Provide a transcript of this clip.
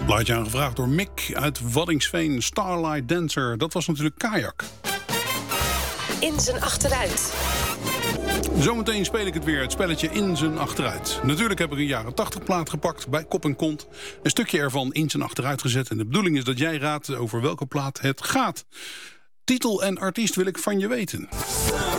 Plaatje aangevraagd door Mick uit Waddinxveen. Starlight Dancer, dat was natuurlijk Kajak. In zijn achteruit. Zometeen speel ik het weer, het spelletje In zijn achteruit. Natuurlijk heb ik een jaren 80 plaat gepakt bij Kop en Kont. Een stukje ervan in zijn achteruit gezet. En de bedoeling is dat jij raadt over welke plaat het gaat. Titel en artiest wil ik van je weten.